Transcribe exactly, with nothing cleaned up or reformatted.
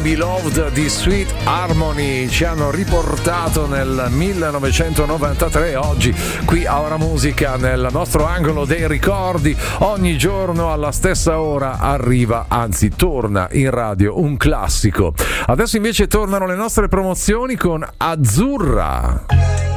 Beloved di Sweet Harmony ci hanno riportato nel millenovecentonovantatré. Oggi qui a Ora Musica, nel nostro angolo dei ricordi, ogni giorno alla stessa ora arriva, anzi torna in radio un classico. Adesso invece tornano le nostre promozioni con Azzurra.